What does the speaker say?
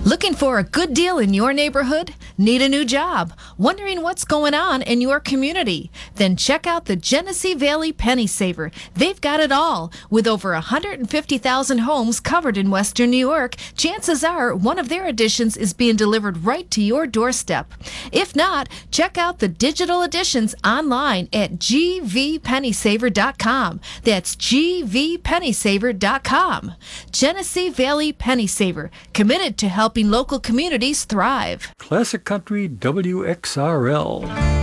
Looking for a good deal in your neighborhood? Need a new job? Wondering what's going on in your community? Then check out the Genesee Valley Penny Saver. They've got it all. With over 150,000 homes covered in Western New York, chances are one of their editions is being delivered right to your doorstep. If not, check out the digital editions online at gvpennysaver.com. That's gvpennysaver.com. Genesee Valley Penny Saver, committed to helping local communities thrive. Classic Country WXRL.